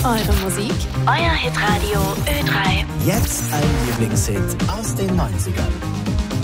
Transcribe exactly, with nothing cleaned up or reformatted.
Eure Musik, euer Hitradio Ö drei. Jetzt ein Lieblingshit aus den neunzigern.